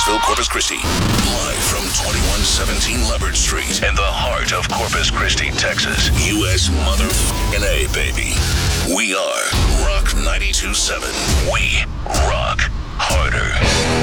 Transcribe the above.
Bakersville, Corpus Christi. Live from 2117 Leopard Street in the heart of Corpus Christi, Texas. U.S. motherfucking A, baby. We are Rock 92.7. We rock harder.